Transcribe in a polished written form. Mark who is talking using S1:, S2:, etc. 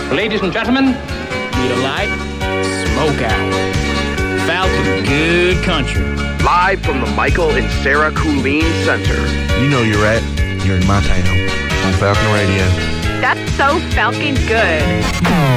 S1: Ladies and gentlemen,
S2: need a light? Smoke out. Falcon, good country.
S3: Live from the Michael and Sarah Coolene Center.
S4: You know you're at. You're in my town on Falcon Radio.
S5: That's so Falcon good.